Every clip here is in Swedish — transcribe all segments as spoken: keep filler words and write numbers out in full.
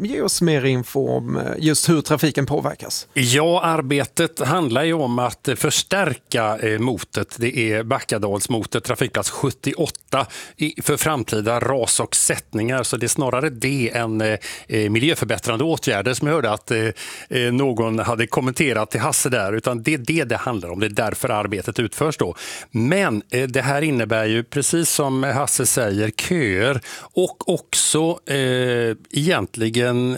ge oss mer info om just hur trafiken påverkas? Ja, arbetet handlar ju om att förstärka motet. Det är Backadalsmotet, trafikplats sjuttioåtta, för framtida ras- och sättningar. Så det är snarare det än miljöförbättrande åtgärder som jag hörde att någon hade kommenterat till Hasse där. Utan det är det det handlar om. Det är därför arbetet utförs då. Men det här innebär ju, precis som Hasse säger, köer och också eh, egentligen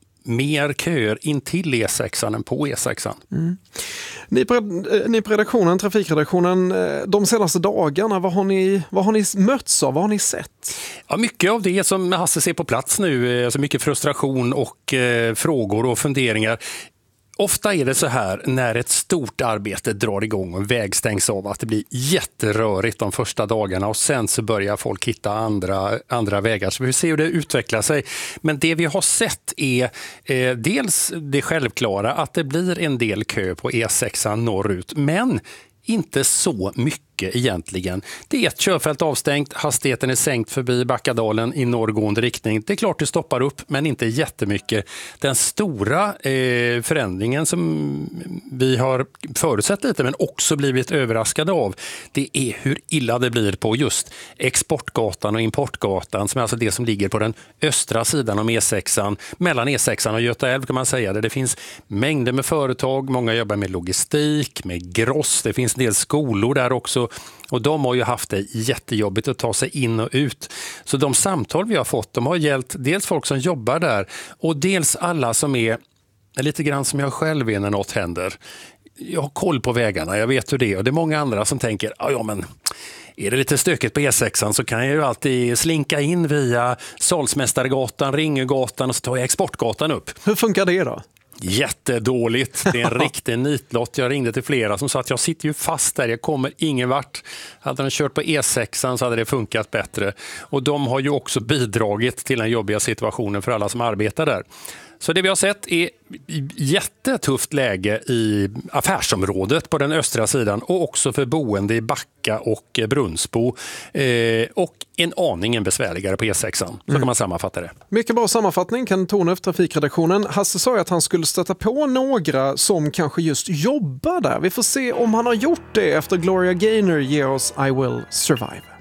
mer köer in till E sexan än på E sexan. Mm. Ni, på, ni på redaktionen, trafikredaktionen, de senaste dagarna, vad har ni, vad har ni mötts av? Vad har ni sett? Ja, mycket av det som Hasse ser på plats nu, alltså mycket frustration och eh, frågor och funderingar. Ofta är det så här när ett stort arbete drar igång och väg stängs av att det blir jätterörigt de första dagarna och sen så börjar folk hitta andra, andra vägar. Så vi ser hur det utvecklar sig. Men det vi har sett är eh, dels det självklara att det blir en del kö på E sexan norrut, men inte så mycket egentligen. Det är ett körfält avstängt, hastigheten är sänkt förbi Backadalen i norrgående riktning. Det är klart det stoppar upp, men inte jättemycket. Den stora eh, förändringen som vi har förutsett lite, men också blivit överraskade av, det är hur illa det blir på just Exportgatan och Importgatan, som är alltså det som ligger på den östra sidan om E sexan, mellan E sexan och Göta älv kan man säga, där det finns mängder med företag, många jobbar med logistik, med gross, det finns en del skolor där också. Och de har ju haft det jättejobbigt att ta sig in och ut. Så de samtal vi har fått, de har gällt dels folk som jobbar där och dels alla som är lite grann som jag själv är när något händer. Jag har koll på vägarna, jag vet hur det är. Och det är många andra som tänker, ja men är det lite stökigt på E sexan så kan jag ju alltid slinka in via Salsmästargatan, Ringegatan och så tar jag Exportgatan upp. Hur funkar det då? Jättedåligt. Det är en riktig nitlott. Jag ringde till flera som sa att jag sitter ju fast där, jag kommer ingen vart. Hade de kört på E sexan så hade det funkat bättre. Och de har ju också bidragit till den jobbiga situationen för alla som arbetar där. Så det vi har sett är jättetufft läge i affärsområdet på den östra sidan och också för boende i Backa och Brunsbo eh, och en aningen besvärligare på E sexan. Så mm. kan man sammanfatta det. Mycket bra sammanfattning, Ken Tornef, trafikredaktionen. Hasse sa att han skulle stöta på några som kanske just jobbar där. Vi får se om han har gjort det efter Gloria Gaynor ger oss I Will Survive.